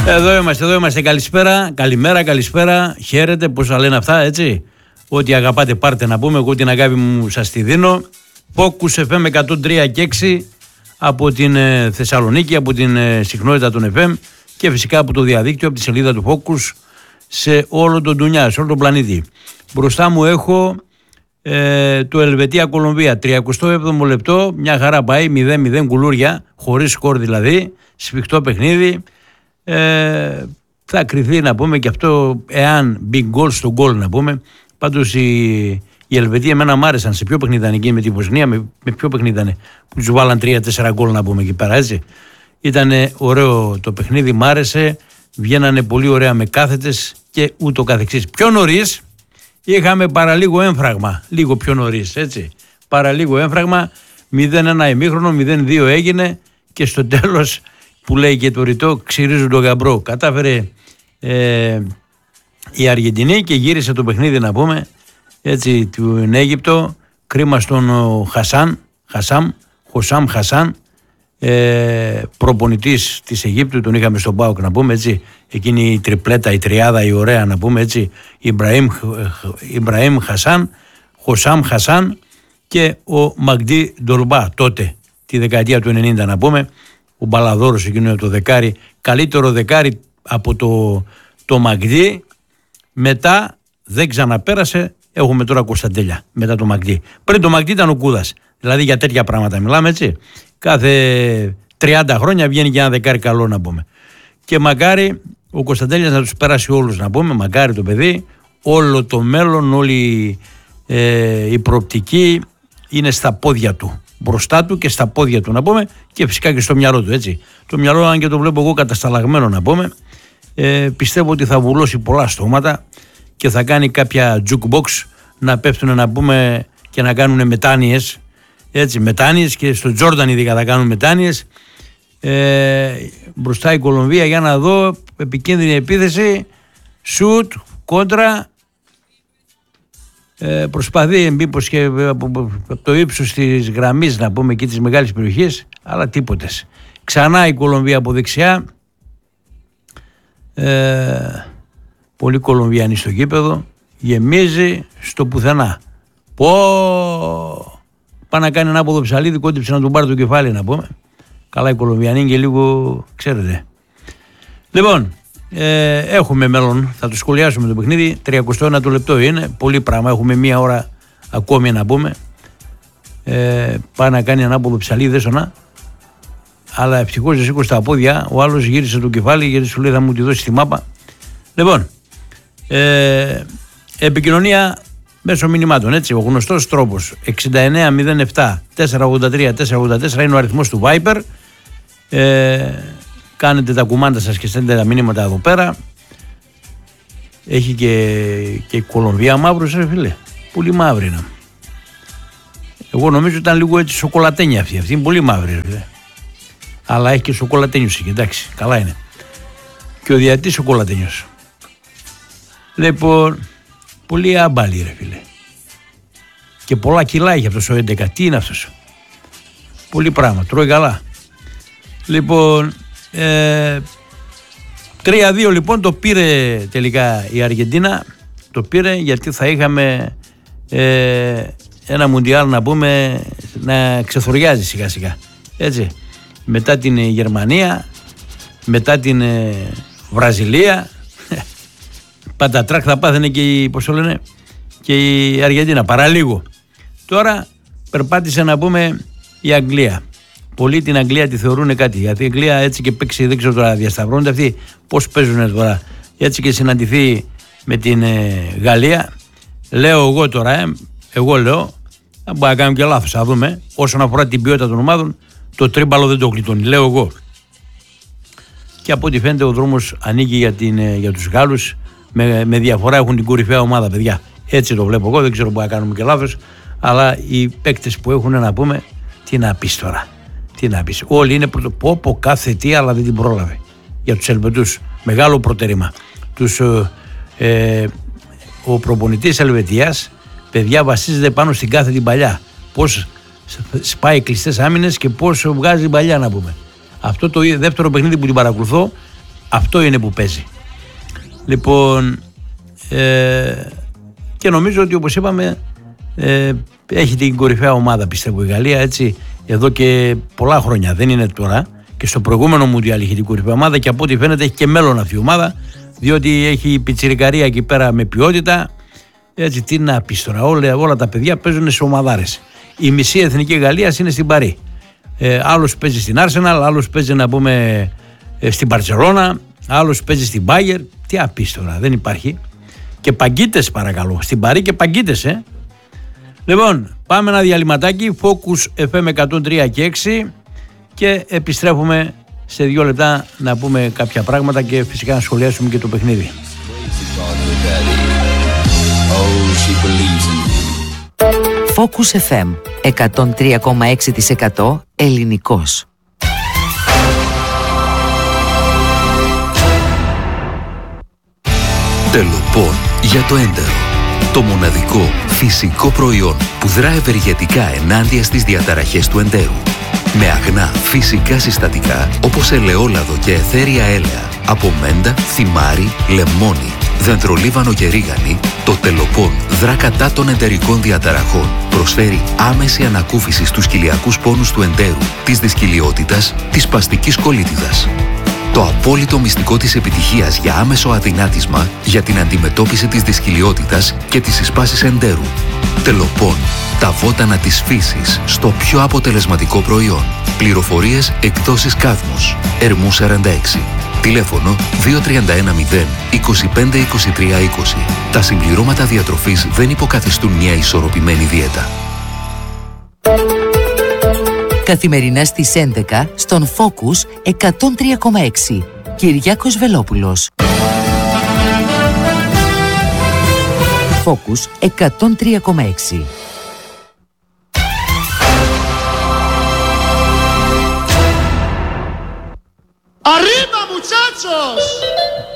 Εδώ είμαστε. Καλησπέρα, καλημέρα, καλησπέρα. Χαίρετε, πώς θα λένε αυτά, έτσι. Ό,τι αγαπάτε πάρτε να πούμε, εγώ την αγάπη μου σας τη δίνω. Focus FM 103 και 6 από την Θεσσαλονίκη, από την συχνότητα των FM και φυσικά από το διαδίκτυο, από τη σελίδα του Focus σε όλο τον ντουνιά, σε όλο τον πλανήτη. Μπροστά μου έχω το Ελβετία-Κολομβία, 37ο λεπτό, μια χαρά πάει, 0-0 κουλούρια, χωρίς σκορ δηλαδή, σφιχτό παιχνίδι. Θα κριθεί να πούμε και αυτό εάν μπει γκολ στο γκολ να πούμε. Πάντως η Ελβετία εμένα μ' άρεσαν. Σε ποιο παιχνίδι ήταν εκεί με την Βοσνία, με ποιο παιχνίδι ήταν που τους βάλαν 3-4 γκολ να πούμε εκεί πέρα, έτσι. Ήταν ωραίο το παιχνίδι, μ' άρεσε, βγαίνανε πολύ ωραία με κάθετες και ούτω καθεξής. Πιο νωρίς είχαμε παραλίγο έμφραγμα, λίγο πιο νωρίς, έτσι. Παραλίγο έμφραγμα, 0-1 ημίχρονο, 0-2 έγινε και στο τέλος που λέει και το ρητό, ξυρίζουν τον γαμπρό. Κατάφερε η Αργεντινή και γύρισε το παιχνίδι να πούμε, έτσι, του Αίγυπτο. Κρίμα στον Χωσάμ, προπονητής της Αιγύπτου, τον είχαμε στον ΠΑΟΚ να πούμε, έτσι, εκείνη η τριπλέτα, η τριάδα, η ωραία να πούμε, έτσι, Ιμπραήμ Χασάν, Χωσάμ Χασάν και ο Μαγντί Ντορμπά, τότε τη δεκαετία του 90 να πούμε, ο Μπαλαδόρος εκείνο το δεκάρι, καλύτερο δεκάρι από το Μαγντί. Μετά δεν ξαναπέρασε. Έχουμε τώρα Κωνσταντέλια μετά το Μαγντί. Πριν το Μαγντί ήταν ο Κούδας. Δηλαδή για τέτοια πράγματα μιλάμε, έτσι. Κάθε 30 χρόνια βγαίνει και ένα δεκάρι καλό να πούμε. Και μακάρι ο Κωνσταντέλιας να τους περάσει όλους να πούμε. Μακάρι το παιδί. Όλο το μέλλον, όλη η προοπτική είναι στα πόδια του. Μπροστά του και στα πόδια του να πούμε και φυσικά και στο μυαλό του, έτσι. Το μυαλό, αν και το βλέπω εγώ κατασταλαγμένο να πούμε, πιστεύω ότι θα βουλώσει πολλά στόματα και θα κάνει κάποια jukebox να πέφτουν να πούμε και να κάνουν μετάνοιες, έτσι, μετάνοιες, και στο Τζόρνταν ειδικά θα κάνουν μετάνοιες. Μπροστά η Κολομβία, για να δω, επικίνδυνη επίθεση, σουτ, κόντρα, προσπαθεί μήπως και από το ύψος της γραμμής να πούμε και της μεγάλης περιοχής, αλλά τίποτες. Ξανά η Κολομβία από δεξιά, πολύ Κολομβιανοί στο γήπεδο, γεμίζει στο πουθενά. Πάει να κάνει ένα άποδο ψαλίδι, κόντυψε να τον πάρει το κεφάλι να πούμε. Καλά οι Κολομβιανοί και λίγο ξέρετε. Λοιπόν, έχουμε μέλλον, θα το σχολιάσουμε το παιχνίδι. 31 λεπτό είναι, πολύ πράγμα, έχουμε μία ώρα ακόμη να πούμε. Πάει να κάνει ένα άποδο ψαλίδι, δέσονα. Αλλά ευτυχώς δεν σήκωσε τα πόδια, ο άλλος γύρισε το κεφάλι γιατί σου λέει θα μου τη δώσει τη μάπα. Λοιπόν, επικοινωνία μέσω μηνυμάτων, έτσι, ο γνωστός τρόπος 6907 483 484 είναι ο αριθμός του Viber. Κάνετε τα κουμάντα σας και στέλνετε τα μηνύματα εδώ πέρα. Έχει και η Κολομβία μαύρους, ρε φίλε, πολύ μαύρη είναι. Εγώ νομίζω ήταν λίγο έτσι σοκολατένια αυτή είναι πολύ μαύρη, ρε φίλε. Αλλά έχει και σοκολατένιος εκεί, εντάξει, καλά είναι. Και ο διαιτητής σοκολατένιος. Λοιπόν, πολύ άμπαλη ρε φίλε. Και πολλά κιλά έχει αυτός ο 11. Τι είναι αυτός? Πολύ πράγμα, τρώει καλά. Λοιπόν, 3-2 λοιπόν το πήρε τελικά η Αργεντίνα. Το πήρε γιατί θα είχαμε ένα μουντιάλ να πούμε να ξεθοριάζει σιγά σιγά. Έτσι. Μετά την Γερμανία, μετά την Βραζιλία, πατατράκ θα πάθαινε και πώς το λένε, και η Αργεντίνα, παραλίγο. Τώρα περπάτησε να πούμε η Αγγλία. Πολλοί την Αγγλία τη θεωρούν κάτι, γιατί η Αγγλία έτσι και παίξει, δεν ξέρω τώρα, διασταυρώνονται αυτοί πώς παίζουν τώρα, έτσι και συναντηθεί με την Γαλλία. Λέω εγώ τώρα, εγώ λέω, μπορεί να κάνουμε και λάθος, θα δούμε, όσον αφορά την ποιότητα των ομάδων, το τρίμπαλο δεν το γλιτώνει, λέω εγώ. Και από ό,τι φαίνεται ο δρόμος ανοίγει για τους Γάλλους, με διαφορά έχουν την κορυφαία ομάδα, παιδιά. Έτσι το βλέπω εγώ, δεν ξέρω, μπορεί να κάνουμε και λάθος, αλλά οι παίκτες που έχουν να πούμε, τι να πεις τώρα, τι να πεις. Όλοι είναι πρωτοπόπο κάθε τι, αλλά δεν την πρόλαβε. Για τους Ελβετούς, μεγάλο προτερήμα. Ο προπονητής Ελβετίας, παιδιά, βασίζεται πάνω στην κάθε την παλιά. Πώς σπάει κλειστές άμυνες και πώς βγάζει παλιά να πούμε. Αυτό το δεύτερο παιχνίδι που την παρακολουθώ, Αυτό είναι που παίζει. Λοιπόν, και νομίζω ότι όπως είπαμε έχει την κορυφαία ομάδα, πιστεύω, η Γαλλία, έτσι, εδώ και πολλά χρόνια, δεν είναι τώρα. Και στο προηγούμενο Μουντιάλ είχε την κορυφαία ομάδα και από ό,τι φαίνεται έχει και μέλλον αυτή η ομάδα, διότι έχει πιτσιρικαρία εκεί πέρα με ποιότητα. Έτσι, τι να πεις τώρα, όλα τα παιδιά παίζουν σε ομαδάρες. Η μισή εθνική Γαλλίας είναι στην Παρί. Άλλος παίζει στην Arsenal, άλλος παίζει, να πούμε, στην Μπαρτσελώνα, άλλος παίζει στην Bayern. Τι να πεις τώρα, δεν υπάρχει. Και παγκίτες, παρακαλώ, στην Παρί και παγκίτες, Λοιπόν, πάμε ένα διαλυματάκι, Focus FM 103 και 6 και επιστρέφουμε σε 2 λεπτά να πούμε κάποια πράγματα και φυσικά να σχολιάσουμε και το παιχνίδι. Focus FM 103,6% ελληνικός. Τελοπών για το έντερο. Το μοναδικό φυσικό προϊόν που δρά ευεργετικά ενάντια στις διαταραχές του εντέρου. Με αγνά φυσικά συστατικά όπως ελαιόλαδο και αιθέρια έλαια, από μέντα, θυμάρι, λεμόνι, δεντρολίβανο και ρίγανη, το Τελοπών δρά κατά των εντερικών διαταραχών. Προσφέρει άμεση ανακούφιση στους κοιλιακούς πόνους του εντέρου, της δυσκυλιότητας, της σπαστικής κολίτιδας. Το απόλυτο μυστικό της επιτυχίας για άμεσο αδυνάτισμα για την αντιμετώπιση της δυσκυλιότητας και της εισπάσης εντέρου. Τελοπών. Τα βότανα της φύσης στο πιο αποτελεσματικό προϊόν. Πληροφορίες, εκδόσεις Κάδμος. Ερμού 46. Τηλέφωνο 2310 25 23 20. Τα συμπληρώματα διατροφής δεν υποκαθιστούν μια ισορροπημένη δίαιτα. Καθημερινά στις 11 στον Focus 103,6. Κυριάκος Βελόπουλος. Focus 103,6. ¡Arriba, muchachos!